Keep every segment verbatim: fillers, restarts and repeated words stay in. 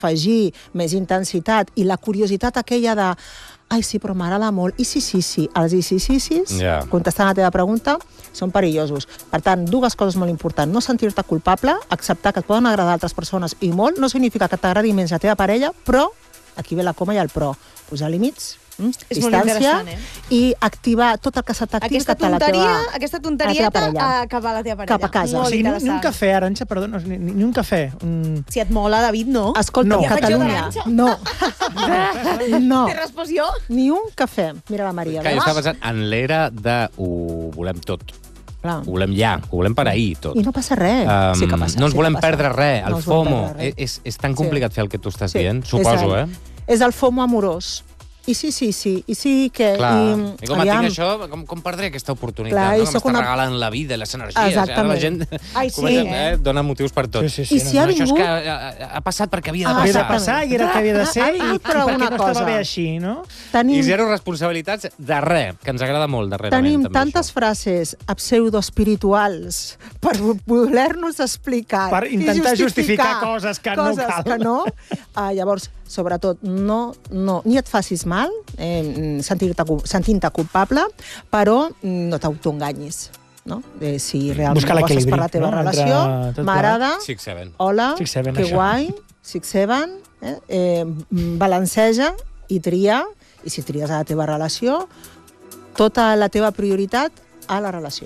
afegir més intensitat i la curiositat aquella de ai, sí, però m'agrada molt. I sí, sí, sí. Els i sí, sí, sí, Yeah. contestant a la teva pregunta, són perillosos. Per tant, dues coses molt importants. No sentir-te culpable, acceptar que et poden agradar altres persones i molt, no significa que t'agradi menys la teva parella, però, aquí ve la coma i el però, posar límits, mm? És molt distància, interessant, eh? i activar tot el que se t'activi Aquesta cap a la tonteria, teva, aquesta a la tonterieta teva parella. a, cap a la teva parella. Cap a casa. Molt O sigui, ni, ni interessant. un cafè, Arantxa, perdona, ni, ni un cafè. Un... Si et mola, David, no. Escolta, No. no. Ja faig jo Catalunya, d'Arantxa. no. no. T'he respost jo? Ni un cafè. Mira la Maria. Que jo veus? estava pensant en l'era de ho volem tot. Clar. Ho volem ja, ho volem per ahir, tot. I no passa res. Um, sí que passa. no ens sí volem que passa. perdre res. El No ens volem FOMO. perdre res. És, és tan Sí. complicat fer el que tu estàs Sí, dient, és suposo, el- eh? És el FOMO amorós. I sí, sí, sí. I sí que... Clar. I, I com aviam, tinc això, com, com perdré aquesta oportunitat? Clar, no? i Que sóc m'està una- regalant la vida, les energies. Ara Exactament. la gent Ai, sí, comença, eh? eh? dona motius per tot. Sí, sí, sí. I si ha No, això és vingut... que ha, ha passat perquè havia de Ah, Havia de passar. passar i era el que havia de ser Ah, i, ah, i però perquè una no estava cosa. bé així, no? Tenim, I zero responsabilitats de res, que ens agrada molt darrerament. tenim també, tantes això. frases pseudoespirituals per voler-nos explicar Per i intentar justificar coses que no coses cal. que no. Uh, llavors, sobretot, no, no, ni et facis mal, eh, sentir-te cu- sentint-te culpable, però no t'autoenganyis. No? Eh, si realment Buscar apostes l'equilibri, per la teva no? relació, Entre tot m'agrada, Six Seven. hola, Six Seven, que això. guai, Six Seven, eh? Eh, balanceja i tria, i si tries a la teva relació, tota la teva prioritat a la relació.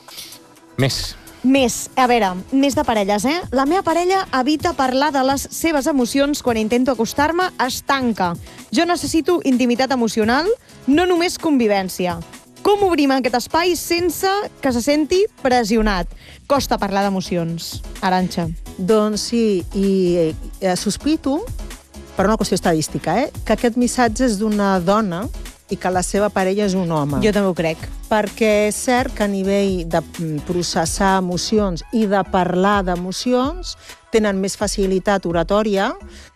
Més. Més, a veure, més de parelles, eh? La meva parella evita parlar de les seves emocions quan intento acostar-me, es tanca. Jo necessito intimitat emocional, no només convivència. Com obrim aquest espai sense que se senti pressionat? Costa parlar d'emocions, Arantxa. Doncs sí, i eh, sospito, per una qüestió estadística, eh, que aquest missatge és d'una dona i que la seva parella és un home. Jo també ho crec. Perquè és cert que a nivell de mm, processar emocions i de parlar d'emocions tenen més facilitat oratòria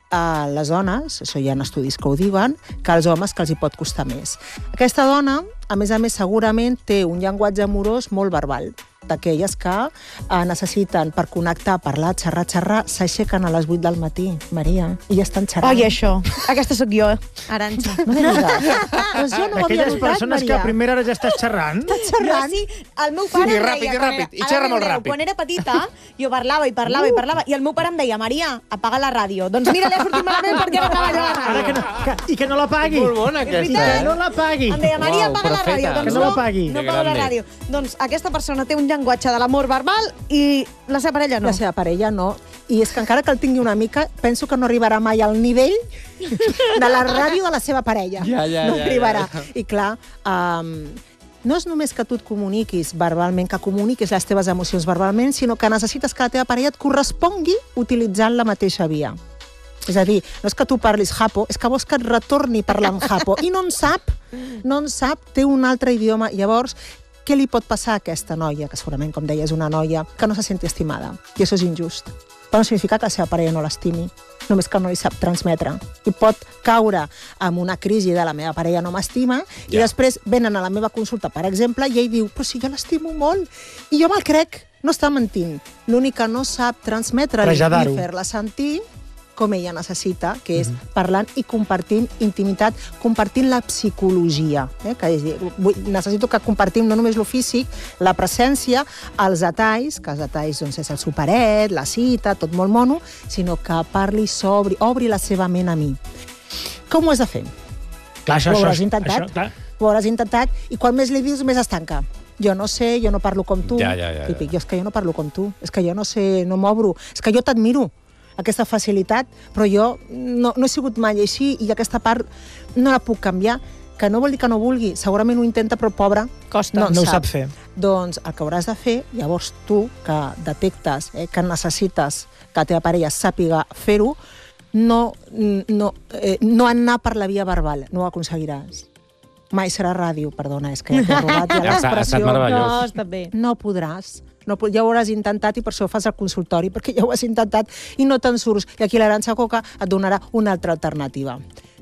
a les dones, això hi ha estudis que ho diuen, que als homes que els hi pot costar més. Aquesta dona, a més a més, segurament té un llenguatge amorós molt verbal, d'aquelles que eh, necessiten per connectar, parlar, xerrar, xerrar, s'aixequen a les vuit del matí, Maria, i ja estan xerrant. Ai, això. Aquesta sóc jo, Arantxa. No m'he digues. Doncs jo no ho havia Aquelles notat, persones que Maria. a primera hora ja estàs xerrant. Jo sí, el meu pare Sí, em ràpid, deia... i quan ràpid, era- i ara xerra molt riureu, ràpid. Quan era petita, jo parlava i parlava i parlava, i el meu pare em deia, Maria, apaga la ràdio. Doncs mira, li ha sortit malament perquè ara apaga jo la Ara ràdio. que no, que, I que no la pagui. Molt bona, aquesta, I que eh? no la pagui. Em deia, Maria, Uau, apaga la profeta. ràdio. Doncs Que no la pagui. No Que apaga la grande. ràdio. Doncs aquesta persona té un llenguatge de l'amor verbal i la seva parella no. La seva parella no. I és que encara que el tingui una mica, penso que no arribarà mai al nivell de la ràdio de la seva parella. Ja, ja, no ja, arribarà. ja, ja. I clar, um, no és només que tu et comuniquis verbalment, que comuniquis les teves emocions verbalment, sinó que necessites que la teva parella et correspongui utilitzant la mateixa via. És a dir, no és que tu parlis japo, és que vols que et retorni parlant japo. I no en sap, no en sap, té un altre idioma. Llavors, què li pot passar a aquesta noia, que segurament, com deia, és una noia que no se senti estimada? I això és injust. Però no significa que la seva parella no l'estimi, només que no li sap transmetre. I pot caure en una crisi de la meva parella no m'estima i Ja. després venen a la meva consulta, per exemple, i ell diu, però si jo l'estimo molt. I jo me'l crec, no està mentint. L'únic que no sap transmetre-li Traslladar-ho. i fer-la sentir com ella necessita, que és parlant i compartint intimitat, compartint la psicologia. Eh? Que és, vull, necessito que compartim no només lo físic, la presència, els detalls, que els detalls doncs, és el superet, la cita, tot molt mono, sinó que parli, s'obri, obri la seva ment a mi. Com ho has de fer? Clar, això, Ho això, hauràs intentat? Això, clar. Ho hauràs intentat, i quan més li dius, més es tanca. Jo no sé, jo no parlo com tu. Ja, ja, ja, ja. Típic, jo és que jo no parlo com tu, és que jo no sé, no m'obro, és que jo t'admiro, aquesta facilitat, però jo no, no he sigut mai així i aquesta part no la puc canviar, que no vol dir que no vulgui, segurament ho intenta, però pobre, Costa. no, en No ho sap fer. Doncs el que hauràs de fer, llavors tu, que detectes eh, que necessites que la teva parella sàpiga fer-ho, no, no, eh, no anar per la via verbal, no ho aconseguiràs. Mai serà ràdio, perdona, és que ja t'he robat ja Ja està- ha estat l'expressió. meravellós. No, està bé. No podràs. No, pod- ja ho hauràs intentat i per això fas el consultori, perquè ja ho has intentat i no te'n surts. I aquí l'Arantxa Coca et donarà una altra alternativa.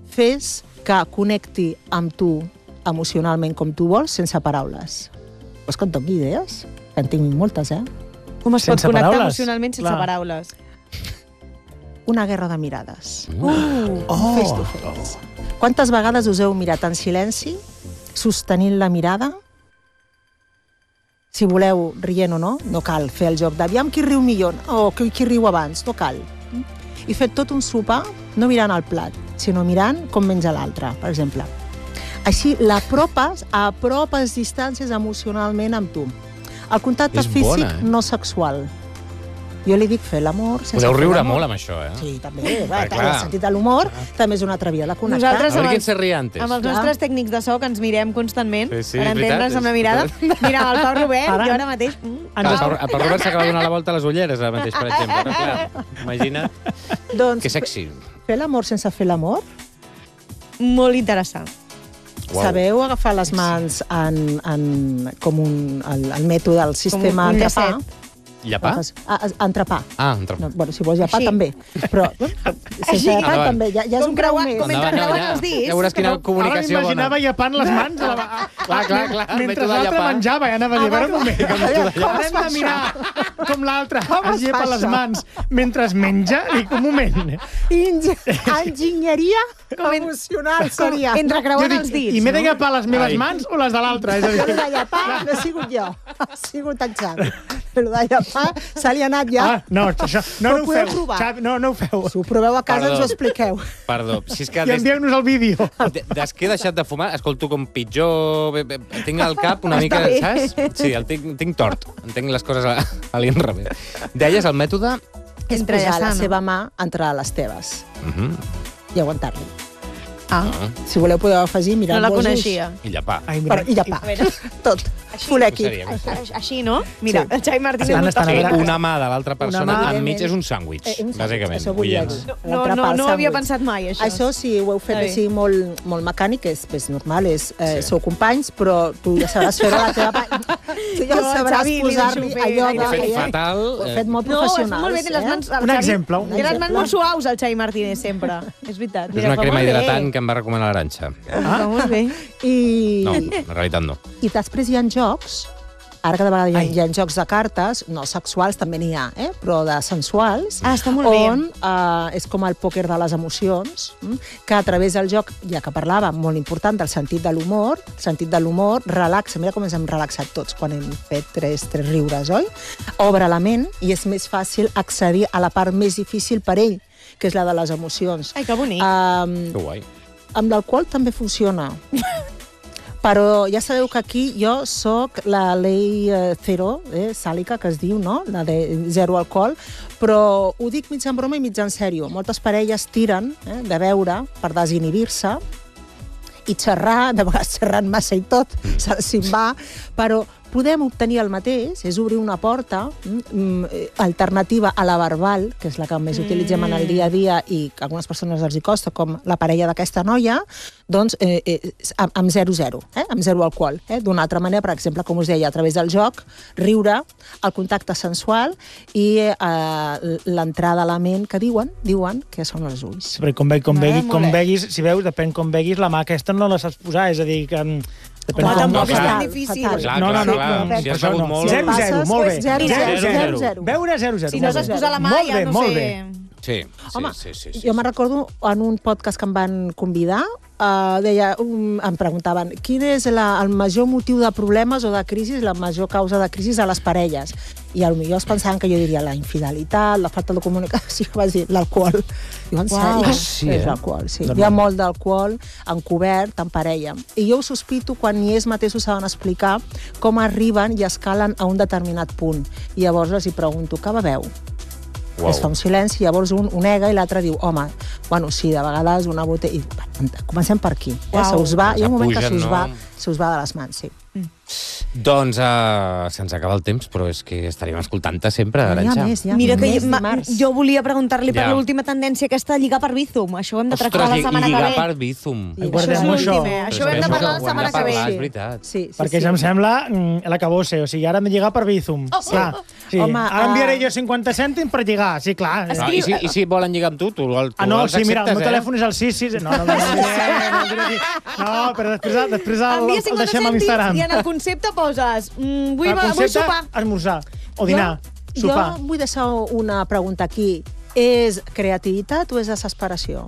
Fes que connecti amb tu emocionalment com tu vols, sense paraules. Vols que et doni idees? Que en tinc moltes, eh? Com es Sense pot connectar paraules? emocionalment sense Clar. paraules? una guerra de mirades. Uh. Oh. Face to face. Quantes vegades us heu mirat en silenci, sostenint la mirada? Si voleu, rient o no, no cal fer el joc d'aviam qui riu millor o qui, qui riu abans, no cal. I fet tot un sopar, no mirant el plat, sinó mirant com menja l'altre, per exemple. Així l'apropes, apropes distàncies emocionalment amb tu. El contacte És físic bona, eh? no sexual. Jo li dic fer l'amor sense Podeu fer riure l'amor. molt amb això, eh? Sí, també. Va, clar. el sentit de l'humor també és una altra via de connectar. Nosaltres A veure amb qui els- se ria antes. Amb els Clar. nostres tècnics de so que ens mirem constantment Sí, sí, per és veritat, entendre'ns amb la és mirada. veritat. Mira, el Pau Robert, Ara- jo ara mateix... mm, El Ens Pau, el Pau Robert s'acaba de donar la volta a les ulleres ara mateix, per exemple. Però, clar, imagina't Doncs, que sexy. fer l'amor sense fer l'amor? molt interessant. Uau. Sabeu agafar les mans en, en com un, el, el mètode del sistema un entrepà? llacet. Llapar? Agafes- Ah, entrepà. Ah, entre... No, bueno, si vols llapar, Així. també. Però bueno, sense Així. llapar, Endavant. també. Ja, ja és Com un grau creuar- més. com entre Endavant, creuant ja. els dits. Ja veuràs quina Ara comunicació bona. m'imaginava llepant les mans. A la... Clar, clar, clar, el Mentre mètode de l'altre llapar. menjava, ja anava a dir, a veure un moment. Com es fa Haurem de això? mirar com l'altre Com es es llepa fa les això? mans mentre es menja. Dic, un moment. Engi- Enginyeria Com en- emocional seria. Entre Jo creuant dic, els dits. I m'he de llepar les meves Ai. mans o les de l'altre? És a Jo dir, de llapar no he sigut jo. Ha sigut en Xavi. Però de llapar se li ha anat ja. ah, no, això, no, Però no ho podeu feu. provar. Xavi, no, no ho feu. Si ho proveu a casa, Perdó. ens ho expliqueu. Perdó, si és que I des, envieu-nos el vídeo. de- des que he deixat de fumar, escolto com pitjor... bé, bé, Tinc el cap una mica, bé. saps? Sí, el tinc, tinc tort. Entenc les coses a, a l'inrevés. Deies, el mètode... És Entrellaçar, posar la no? seva mà entre les teves Uh -huh. i aguantar-li. Ah, Si voleu, podeu afegir, mirar no la els ulls. coneixia. I llapar. Ai, mira. Per, I llapar. A veure. Tot. Full Ho equip. seria, ho seria. Així- Així, no? Mira, Sí. el Xavi Martínez... Estan- ho estan està a Sí, veure- fent. una mà de l'altra persona, mà, enmig és un sàndwich, Eh, un- bàsicament. Això volia oients. dir. No, L'entrepà, no, el no ho havia sàndwich. pensat mai, això. Això, si ho heu fet Està bé. així molt, molt mecànic, és, és normal, és, eh, Sí. sou companys, però tu ja sabràs fer la teva... pa- Tu ja Jo, sabràs Xavi, li posar-li deixo fer allò gaire de... Ho he fet Eh, fatal. Ho he fet molt No, és professionals. molt bé, té les mans... el Un Xavi- exemple, un Té les mans exemple. molt suaus, el Xavi Martínez, sempre. És veritat. És Mira, una fa crema molt bé. hidratant que em va recomanar l'Aranxa. Ah, molt bé. I, No, en realitat no. I després hi ha jocs, ara cada vegada hi ha, Ai. hi ha jocs de cartes, no sexuals, també n'hi ha, eh? però de sensuals, Ah, està molt bé. on eh, és com el pòquer de les emocions, mm? que a través del joc, ja que parlàvem, molt important, del sentit de l'humor, el sentit de l'humor relaxa, mira com ens hem relaxat tots quan hem fet tres, tres riures, oi? Obre la ment i és més fàcil accedir a la part més difícil per ell, que és la de les emocions. Ai, que bonic. Um, Que guai. amb l'alcohol també funciona. Però ja sabeu que aquí jo sóc la lei eh, zero, eh, sàlica, que es diu, no? La de zero alcohol, però ho dic mig en broma i mig en sèrio. Moltes parelles tiren eh, de beure per desinhibir-se i xerrar, de vegades xerrant massa i tot, se'n va, però podem obtenir el mateix, és obrir una porta mm, alternativa a la verbal, que és la que més mm. utilitzem en el dia a dia i que a algunes persones els hi costa, com la parella d'aquesta noia, doncs eh, eh, amb, amb zero zero, eh, amb zero alcohol. Eh? D'una altra manera, per exemple, com us deia, a través del joc, riure, el contacte sensual i eh, l'entrada a la ment, que diuen, diuen que són els ulls. Perquè com, ve, com, M'agrada vegui, molt com bé. veguis, si veus, depèn com veguis, la mà aquesta no la saps posar, és a dir, que... Depèn Home, com tampoc la és clar. tan Fatal, difícil. fatal. Clar, No, no, no, clar, no, si per has això begut no. molt... Zero, zero, molt bé. Zero, zero, zero, zero. Veure zero, zero. Si no molt saps bé. posar la mà, molt ja bé, no molt sé... bé. Sí, sí, Home, sí, sí, sí. jo me'n recordo en un podcast que em van convidar, uh, deia, um, em preguntaven quin és la, el major motiu de problemes o de crisis, la major causa de crisis a les parelles. I potser es pensaven que jo diria la infidelitat, la falta de comunicació, vaig dir l'alcohol. Diu, en Uau. sèrio? Ah, sí, és eh? l'alcohol, sí. Doncs Hi ha no. molt d'alcohol encobert, en parella. I jo ho sospito quan ni ells mateixos saben explicar com arriben i escalen a un determinat punt. I llavors els hi pregunto, què beveu? Uau. Es fa un silenci, llavors un, un nega i l'altre diu, home, bueno, sí, de vegades una botella... I, comencem per aquí. Eh? Uau. Se us va, hi ha un moment que Pugen, se us, no? va, se us va de les mans, sí. Doncs uh, se'ns acaba el temps, però és que estaríem escoltant-te sempre, N'hi ha Arantxa. més, hi ha Mira que més jo, ma, dimarts. jo volia preguntar-li per Ja. l'última tendència aquesta de lligar per Bizum. Això ho hem de tractar Ostres, la i, i setmana que lligar ve. per Bizum. Sí, Guardem Això és això. l'últim, eh? Això ho hem de Això parlar la ho hem setmana de que ve. parlar, Sí. és veritat. Sí, sí, Perquè sí. ja em sembla mm, l'acabose, o sigui, ara hem de lligar per Bizum. Oh, clar. Sí. Home, ara enviaré ah. jo cinquanta cèntims per lligar, sí, clar. No, i, si, I si volen lligar amb tu, tu, tu Ah, no, els sí, mira, el acceptes, meu telèfon és el sis sis... No, no, no, no, no, no, no, però després, després el, Envia el cinquanta deixem a cèntims Instagram. i en el concepte poses mm, vull, El vull concepte, sopar. esmorzar o dinar, Jo, sopar. jo vull deixar una pregunta aquí. És creativitat o és desesperació?